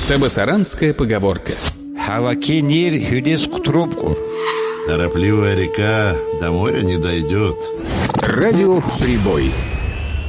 Табасаранская поговорка. Халакенир хюдес кутрубкур. Торопливая река до моря не дойдет. Радио «Прибой».